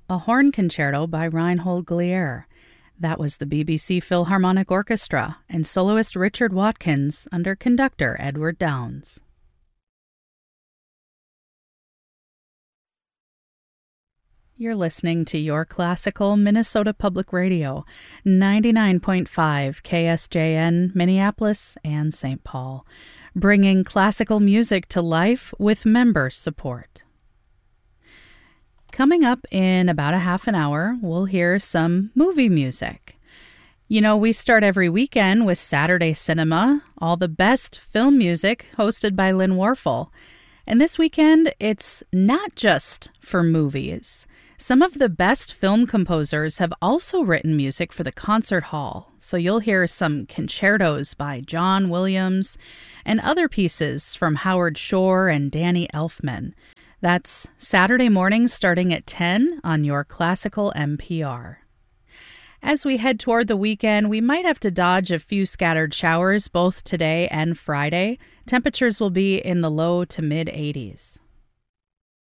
a horn concerto by Reinhold Glier. That was the BBC Philharmonic Orchestra and soloist Richard Watkins under conductor Edward Downes. You're listening to Your Classical Minnesota Public Radio, 99.5 KSJN, Minneapolis and St. Paul, bringing classical music to life with member support. Coming up in about a half an hour, we'll hear some movie music. You know, we start every weekend with Saturday Cinema, all the best film music hosted by Lynn Warfel. And this weekend, it's not just for movies. Some of the best film composers have also written music for the concert hall, so you'll hear some concertos by John Williams and other pieces from Howard Shore and Danny Elfman. That's Saturday morning starting at 10 on Your Classical NPR. As we head toward the weekend, we might have to dodge a few scattered showers both today and Friday. Temperatures will be in the low to mid 80s.